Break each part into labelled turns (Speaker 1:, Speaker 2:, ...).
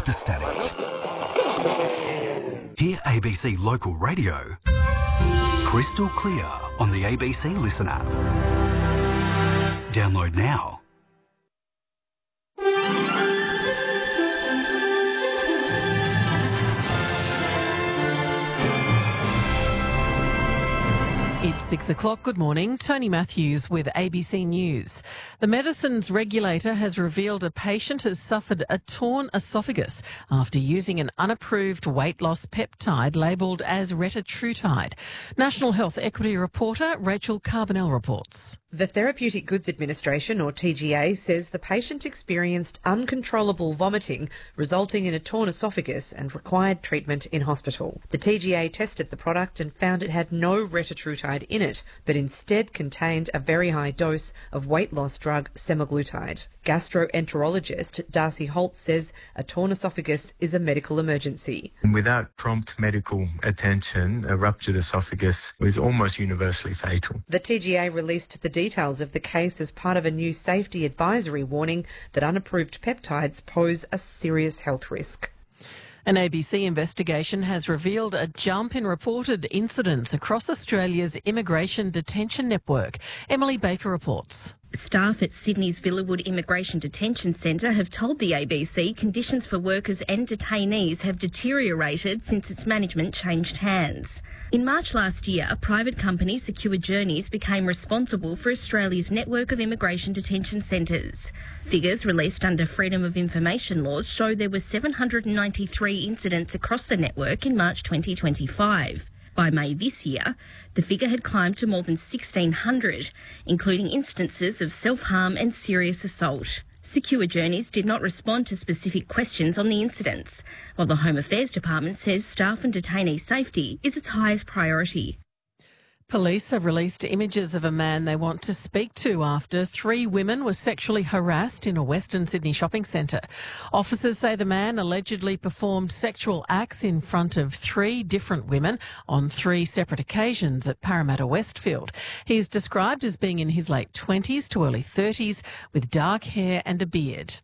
Speaker 1: the static. Hear ABC Local Radio crystal clear on the ABC Listen app. Download now.
Speaker 2: It's 6 o'clock. Good morning. Tony Matthews with ABC News. The medicines regulator has revealed a patient has suffered a torn esophagus after using an unapproved weight loss peptide labelled as retatrutide. National Health Equity reporter Rachel Carbonell reports.
Speaker 3: The Therapeutic Goods Administration, or TGA, says the patient experienced uncontrollable vomiting, resulting in a torn esophagus and required treatment in hospital. The TGA tested the product and found it had no retatrutide in it, but instead contained a very high dose of weight loss drug semaglutide. Gastroenterologist Darcy Holt says a torn esophagus is a medical emergency.
Speaker 4: Without prompt medical attention, a ruptured esophagus is almost universally fatal.
Speaker 3: The TGA released the details of the case as part of a new safety advisory warning that unapproved peptides pose a serious health risk.
Speaker 2: An ABC investigation has revealed a jump in reported incidents across Australia's immigration detention network. Emily Baker reports.
Speaker 5: Staff at Sydney's Villawood Immigration Detention Centre have told the ABC conditions for workers and detainees have deteriorated since its management changed hands. In March last year, a private company, Secure Journeys, became responsible for Australia's network of immigration detention centres. Figures released under Freedom of Information laws show there were 793 incidents across the network in March 2025. By May this year, the figure had climbed to more than 1,600, including instances of self-harm and serious assault. Secure Journeys did not respond to specific questions on the incidents, while the Home Affairs Department says staff and detainee safety is its highest priority.
Speaker 2: Police have released images of a man they want to speak to after 3 women were sexually harassed in a Western Sydney shopping centre. Officers say the man allegedly performed sexual acts in front of 3 different women on 3 separate occasions at Parramatta Westfield. He's described as being in his late 20s to early 30s with dark hair and a beard.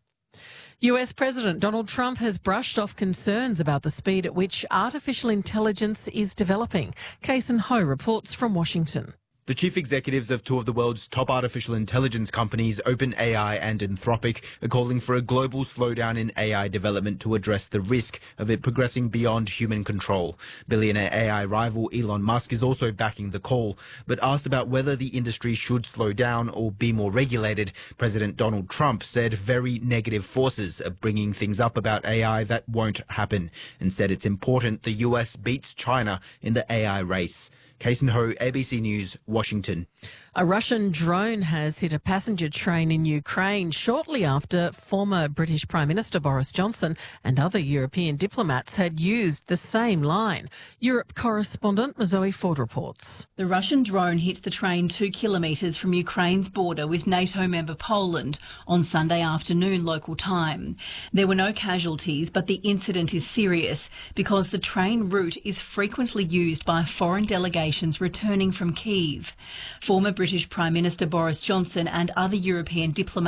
Speaker 2: US President Donald Trump has brushed off concerns about the speed at which artificial intelligence is developing. Kason Ho reports from Washington.
Speaker 6: The chief executives of 2 of the world's top artificial intelligence companies, OpenAI and Anthropic, are calling for a global slowdown in AI development to address the risk of it progressing beyond human control. Billionaire AI rival Elon Musk is also backing the call, but asked about whether the industry should slow down or be more regulated, President Donald Trump said very negative forces are bringing things up about AI that won't happen, and said it's important the US beats China in the AI race. Kason Ho, ABC News, Washington.
Speaker 2: A Russian drone has hit a passenger train in Ukraine shortly after former British Prime Minister Boris Johnson and other European diplomats had used the same line. Europe correspondent Zoe Ford reports.
Speaker 7: The Russian drone hit the train 2 kilometres from Ukraine's border with NATO member Poland on Sunday afternoon local time. There were no casualties, but the incident is serious because the train route is frequently used by foreign delegations returning from Kyiv. Former British Prime Minister Boris Johnson and other European diplomats